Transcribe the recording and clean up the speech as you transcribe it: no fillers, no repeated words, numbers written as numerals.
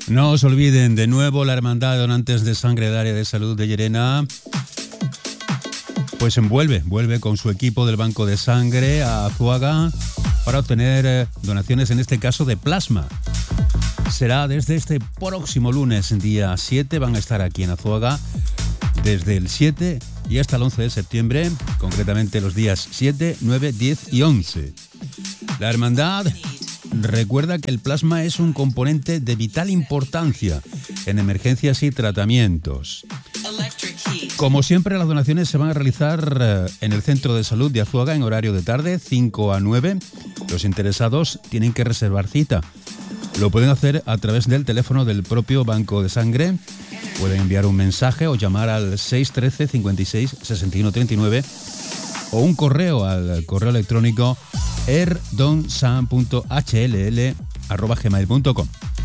No os olviden, de nuevo, la Hermandad de Donantes de Sangre del Área de Salud de Llerena pues vuelve con su equipo del Banco de Sangre a Azuaga para obtener donaciones, en este caso de plasma. Será desde este próximo lunes, día 7, van a estar aquí en Azuaga desde el 7 y hasta el 11 de septiembre, concretamente los días 7, 9, 10 y 11. La Hermandad recuerda que el plasma es un componente de vital importancia en emergencias y tratamientos. Como siempre, las donaciones se van a realizar en el Centro de Salud de Azuaga en horario de tarde, 5 a 9. Los interesados tienen que reservar cita. Lo pueden hacer a través del teléfono del propio Banco de Sangre. Pueden enviar un mensaje o llamar al 613 56 61 39 o un correo al correo electrónico erdonsan.hll@gmail.com.